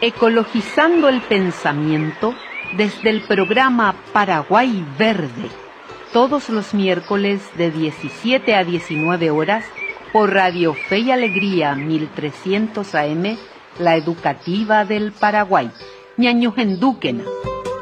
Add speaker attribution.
Speaker 1: Ecologizando el pensamiento desde el programa Paraguay Verde, todos los miércoles de 17 a 19 horas por Radio Fe y Alegría 1300 AM, la educativa del Paraguay. Ñañojenduquena.